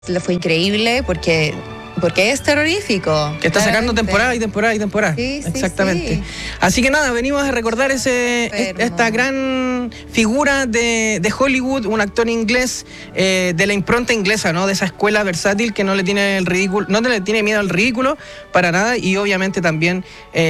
Le fue increíble porque es terrorífico. Que está sacando temporada y temporada y temporada. Sí, exactamente. Sí. Así que nada, venimos a recordar esta gran figura de Hollywood, un actor inglés de la impronta inglesa, ¿no? De esa escuela versátil que no le tiene el ridículo, no le tiene miedo al ridículo para nada, y obviamente también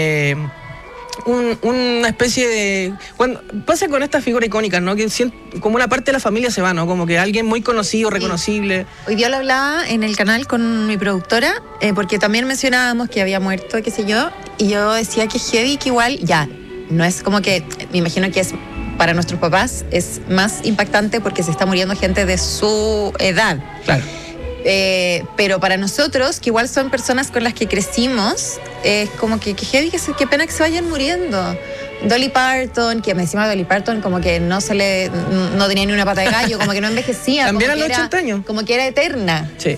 una especie de... Bueno, pasa con estas figuras icónicas, ¿no? Que como una parte de la familia se va, ¿no? Como que alguien muy conocido, reconocible. Hoy día lo hablaba en el canal con mi productora, porque también mencionábamos que había muerto, qué sé yo, y yo decía que heavy, que igual, ya, no es como que, me imagino que es para nuestros papás, es más impactante porque se está muriendo gente de su edad. Claro. Pero para nosotros, que igual son personas con las que crecimos, es como que heavy, qué pena que se vayan muriendo. Dolly Parton, que me encima Dolly Parton como que no tenía ni una pata de gallo, como que no envejecía. También a los 80 años. Como que era eterna. Sí.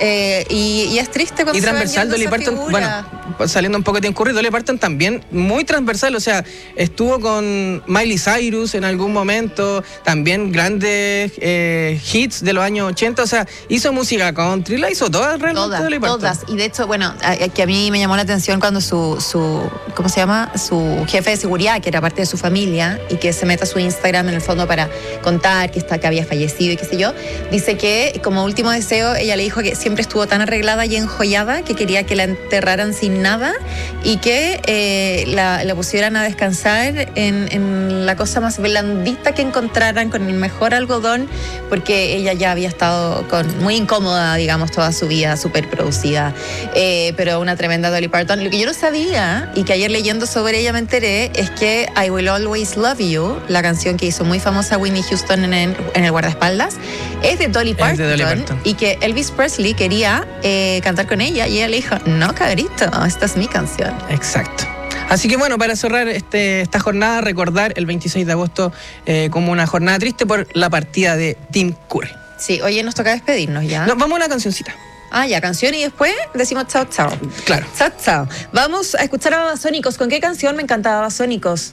Y es triste cuando y transversal, Dolly Parton, bueno, saliendo un poco de incurrir, Dolly Parton también muy transversal, o sea, estuvo con Miley Cyrus en algún momento, también grandes hits de los años 80, o sea, hizo música country, la hizo todas realmente Dolly Parton. Todas, y de hecho, bueno, que a mí me llamó la atención cuando su ¿cómo se llama? Su jefe de seguridad, que era parte de su familia, y que se mete a su Instagram en el fondo para contar que había fallecido y qué sé yo, dice que como último deseo ella le dijo que siempre estuvo tan arreglada y enjollada que quería que la enterraran sin nada y que la pusieran a descansar en la cosa más blandita que encontraran, con el mejor algodón, porque ella ya había estado muy incómoda, digamos, toda su vida, súper producida, pero una tremenda Dolly Parton. Lo que yo no sabía y que ayer leyendo sobre ella me enteré es que I Will Always Love You, la canción que hizo muy famosa Whitney Houston en el guardaespaldas, es de Dolly Parton, y que Elvis Presley quería cantar con ella y ella le dijo, no, cabrito, esta es mi canción. Exacto. Así que bueno, para cerrar esta jornada, recordar el 26 de agosto como una jornada triste por la partida de Tim Curry. Sí, oye, nos toca despedirnos ya. No, vamos a una cancioncita. Ah, ya, canción, y después decimos chao, chao. Claro. Chao, chao. Vamos a escuchar a Babasónicos. ¿Con qué canción me encantaba Babasónicos?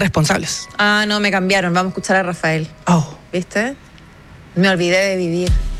Irresponsables. Ah, no, me cambiaron. Vamos a escuchar a Rafael. Oh. ¿Viste? Me olvidé de vivir.